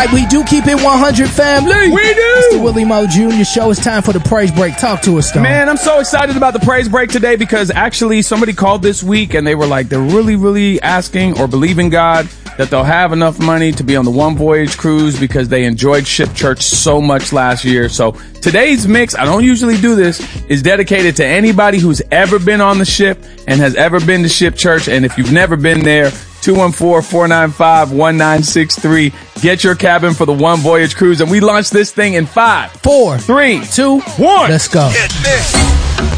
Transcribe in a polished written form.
right, we do keep it 100, family. We do. It's the Willie Mo Jr. Show. It's time for the praise break. Talk to us, Stone. Man, I'm so excited about the praise break today because actually somebody called this week and they were like, they're really, really asking or believing God that they'll have enough money to be on the One Voyage cruise because they enjoyed Ship Church so much last year. So today's mix, I don't usually do this, is dedicated to anybody who's ever been on the ship and has ever been to Ship Church. And if you've never been there, 214-495-1963. Get your cabin for the One Voyage cruise. And we launch this thing in 5, 4, 3, 2, 1. Let's go. Get this.